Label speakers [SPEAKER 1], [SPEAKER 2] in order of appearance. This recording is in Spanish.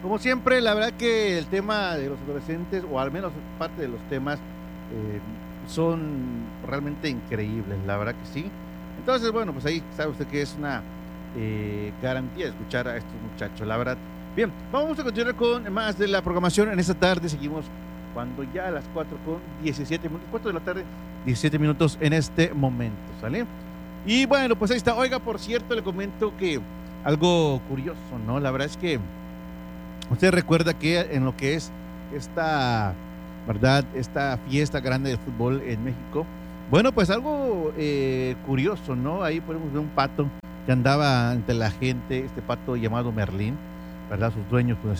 [SPEAKER 1] Como siempre, la verdad que el tema de los adolescentes, o al menos parte de los temas, son realmente increíbles, la verdad que sí. Entonces, bueno, pues ahí sabe usted que es una garantía escuchar a estos muchachos, la verdad. Bien, vamos a continuar con más de la programación en esta tarde. Seguimos cuando ya a las 4 con 17 minutos, 4 de la tarde, 17 minutos en este momento, ¿sale? Y bueno, pues ahí está. Oiga, por cierto, le comento que algo curioso, ¿no? La verdad es que usted recuerda que en lo que es esta, ¿verdad? Esta fiesta grande de fútbol en México. Bueno, pues algo curioso, ¿no? Ahí podemos ver un pato que andaba entre la gente, este pato llamado Merlín, ¿verdad? Sus dueños pues